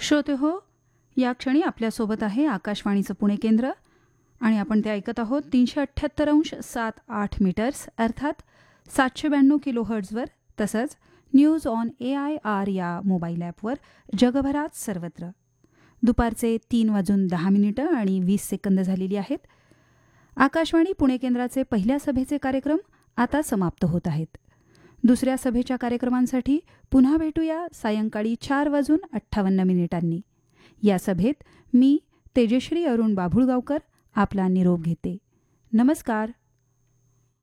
श्रोते हो, या क्षणी आपल्यासोबत आहे आकाशवाणीचं पुणे केंद्र आणि आपण ते ऐकत आहोत 378.78 मीटर्स अर्थात 792 किलो हर्ट्झवर, तसंच न्यूज ऑन AIR या मोबाईल ॲपवर जगभरात सर्वत्र. दुपारचे 3:10 आणि 20 सेकंद झालेली आहेत. आकाशवाणी पुणे केंद्राचे पहिल्या सभेचे कार्यक्रम आता समाप्त होत आहेत. दुसऱ्या सभेच्या कार्यक्रमांसाठी पुन्हा भेटूया सायंकाळी 4:58 या सभेत मी तेजश्री अरुण बाभुळगावकर आपला निरोप घेते. नमस्कार.